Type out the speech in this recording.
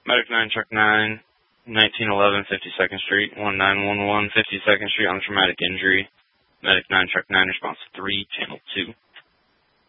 Medic 9, Truck 9, 1911 52nd Street, 1911 52nd Street on traumatic injury. Medic 9, Truck 9, response 3, Channel 2.